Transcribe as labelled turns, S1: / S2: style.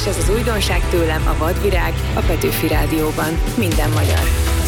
S1: és ez az újdonság tőlem, a Vadvirág, a Petőfi Rádióban. Minden magyar.